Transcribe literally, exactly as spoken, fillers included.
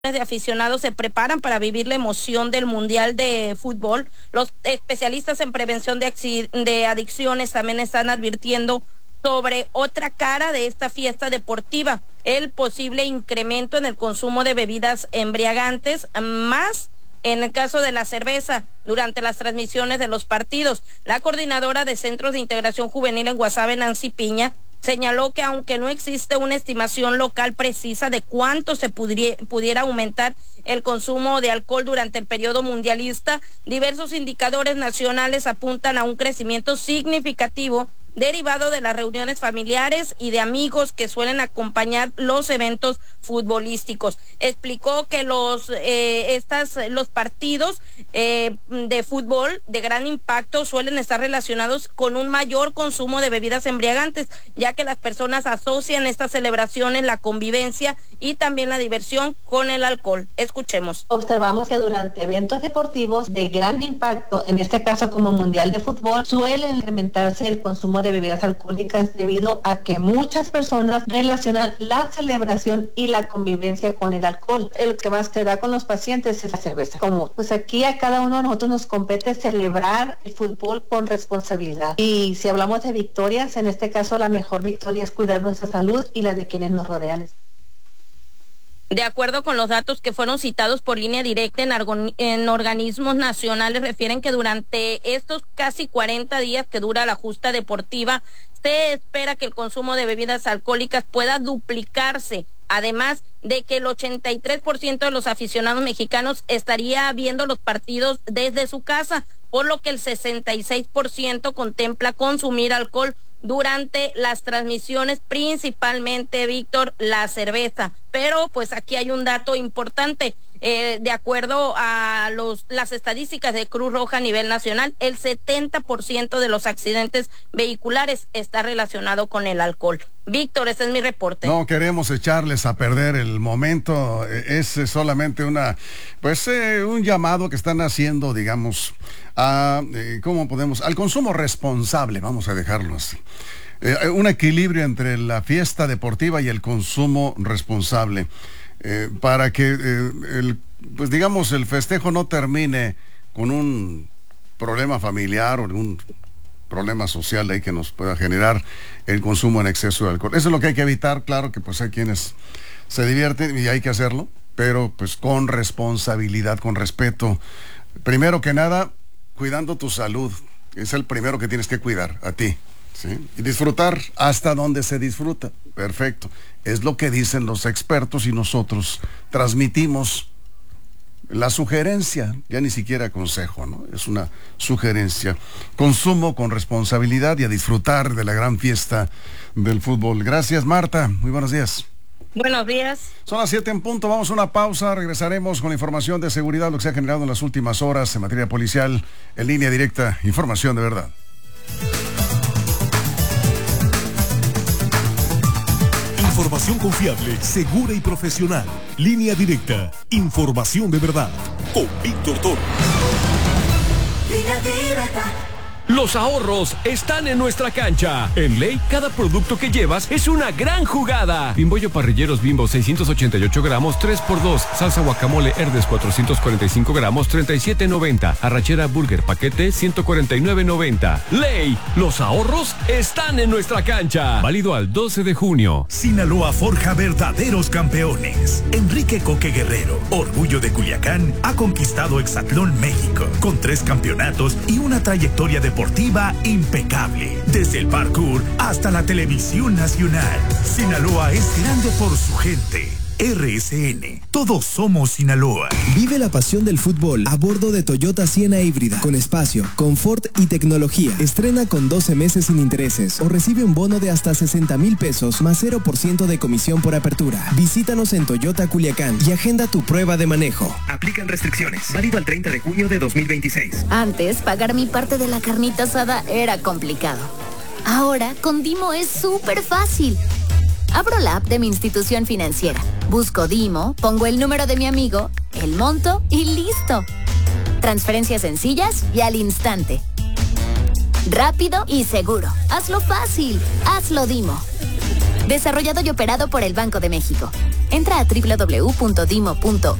de aficionados se preparan para vivir la emoción del Mundial de Fútbol. Los especialistas en prevención de, de adicciones también están advirtiendo sobre otra cara de esta fiesta deportiva, el posible incremento en el consumo de bebidas embriagantes, más en el caso de la cerveza durante las transmisiones de los partidos. La coordinadora de Centros de Integración Juvenil en Guasave, Nancy Piña, señaló que aunque no existe una estimación local precisa de cuánto se pudiera, pudiera aumentar el consumo de alcohol durante el periodo mundialista, diversos indicadores nacionales apuntan a un crecimiento significativo derivado de las reuniones familiares y de amigos que suelen acompañar los eventos futbolísticos. Explicó que los eh, estas los partidos eh, de fútbol de gran impacto suelen estar relacionados con un mayor consumo de bebidas embriagantes, ya que las personas asocian estas celebraciones, la convivencia y también la diversión con el alcohol. Escuchemos. Observamos que durante eventos deportivos de gran impacto, en este caso como Mundial de Fútbol, suele incrementarse el consumo de bebidas alcohólicas debido a que muchas personas relacionan la celebración y la convivencia con el alcohol. El que más se da con los pacientes es la cerveza. Como pues aquí a cada uno de nosotros nos compete celebrar el fútbol con responsabilidad. Y si hablamos de victorias, en este caso la mejor victoria es cuidar nuestra salud y la de quienes nos rodean. De acuerdo con los datos que fueron citados por Línea Directa en, argon, en organismos nacionales, refieren que durante estos casi cuarenta días que dura la justa deportiva, se espera que el consumo de bebidas alcohólicas pueda duplicarse, además de que el ochenta y tres por ciento de los aficionados mexicanos estaría viendo los partidos desde su casa, por lo que el sesenta y seis por ciento contempla consumir alcohol durante las transmisiones, principalmente, Víctor, la cerveza. Pero pues aquí hay un dato importante, eh, de acuerdo a los las estadísticas de Cruz Roja a nivel nacional, el setenta por ciento de los accidentes vehiculares está relacionado con el alcohol. Víctor, ese es mi reporte. No queremos echarles a perder el momento, es solamente una, pues eh, un llamado que están haciendo, digamos, a, eh, ¿cómo podemos? Al consumo responsable, vamos a dejarlo así. Eh, un equilibrio entre la fiesta deportiva y el consumo responsable, eh, para que, eh, el, pues digamos, el festejo no termine con un problema familiar o un problema social ahí que nos pueda generar el consumo en exceso de alcohol. Eso es lo que hay que evitar. Claro que pues hay quienes se divierten y hay que hacerlo, pero pues con responsabilidad, con respeto. Primero que nada, cuidando tu salud. Es el primero que tienes que cuidar, a ti, ¿sí? Y disfrutar hasta donde se disfruta. Perfecto. Es lo que dicen los expertos y nosotros transmitimos la sugerencia, ya ni siquiera consejo, ¿no? Es una sugerencia. Consumo con responsabilidad y a disfrutar de la gran fiesta del fútbol. Gracias, Marta. Muy buenos días. Buenos días. Son las siete en punto, vamos a una pausa, regresaremos con la información de seguridad, lo que se ha generado en las últimas horas en materia policial, en Línea Directa, información de verdad. Información confiable, segura y profesional. Línea Directa, información de verdad. Con Víctor Toro. Línea Directa. Los ahorros están en nuestra cancha. En Ley, cada producto que llevas es una gran jugada. Bimbollo Parrilleros Bimbo seiscientos ochenta y ocho gramos, tres por dos. Salsa guacamole Herdes cuatrocientos cuarenta y cinco gramos, treinta y siete noventa. Arrachera Burger paquete ciento cuarenta y nueve noventa. Ley, los ahorros están en nuestra cancha. Válido al doce de junio. Sinaloa forja verdaderos campeones. Enrique Coque Guerrero, orgullo de Culiacán, ha conquistado Hexatlón México con tres campeonatos y una trayectoria deportiva impecable, desde el parkour hasta la televisión nacional. Sinaloa es grande por su gente. R S N, todos somos Sinaloa. Vive la pasión del fútbol a bordo de Toyota Siena híbrida, con espacio, confort y tecnología. Estrena con doce meses sin intereses o recibe un bono de hasta sesenta mil pesos más cero por ciento de comisión por apertura. Visítanos en Toyota Culiacán y agenda tu prueba de manejo. Aplican restricciones. Válido al treinta de junio de dos mil veintiséis. Antes, pagar mi parte de la carnita asada era complicado. Ahora, con Dimo es súper fácil. Abro la app de mi institución financiera, busco Dimo, pongo el número de mi amigo, el monto y listo. Transferencias sencillas y al instante. Rápido y seguro. Hazlo fácil. Hazlo Dimo. Desarrollado y operado por el Banco de México. Entra a doble u doble u doble u punto dimo punto